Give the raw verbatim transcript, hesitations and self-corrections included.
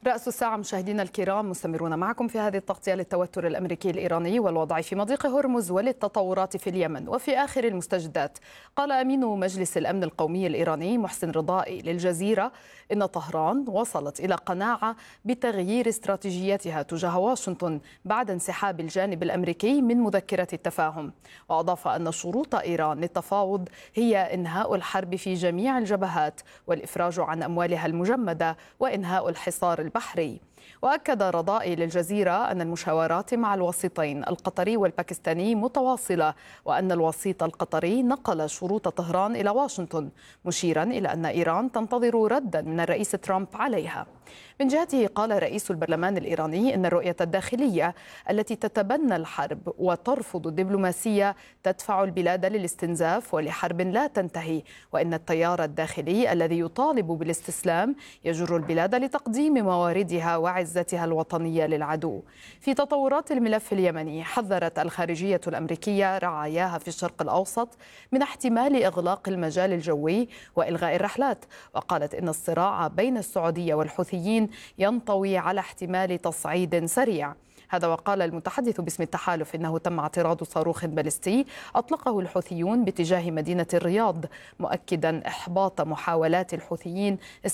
رأس الساعة مشاهدينا الكرام، مستمرون معكم في هذه التغطية للتوتر الأمريكي الإيراني والوضع في مضيق هرمز وللتطورات في اليمن. وفي آخر المستجدات، قال أمين مجلس الأمن القومي الإيراني محسن رضائي للجزيرة إن طهران وصلت إلى قناعة بتغيير استراتيجيتها تجاه واشنطن بعد انسحاب الجانب الأمريكي من مذكرة التفاهم. وأضاف أن شروط إيران للتفاوض هي إنهاء الحرب في جميع الجبهات والإفراج عن أموالها المجمدة وإنهاء الحصار البحري. وأكد رضائي للجزيرة أن المشاورات مع الوسيطين القطري والباكستاني متواصلة، وأن الوسيط القطري نقل شروط طهران إلى واشنطن، مشيرا إلى أن إيران تنتظر ردا من الرئيس ترامب عليها. من جهته، قال رئيس البرلمان الإيراني أن الرؤية الداخلية التي تتبنى الحرب وترفض الدبلوماسية تدفع البلاد للاستنزاف ولحرب لا تنتهي، وأن التيار الداخلي الذي يطالب بالاستسلام يجر البلاد لتقديم مواردها وعزتها الوطنية للعدو. في تطورات الملف اليمني، حذرت الخارجية الأمريكية رعاياها في الشرق الأوسط من احتمال إغلاق المجال الجوي وإلغاء الرحلات، وقالت إن الصراع بين السعودية والحوثيين ينطوي على احتمال تصعيد سريع. هذا وقال المتحدث باسم التحالف إنه تم اعتراض صاروخ باليستي أطلقه الحوثيون باتجاه مدينة الرياض، مؤكدا إحباط محاولات الحوثيين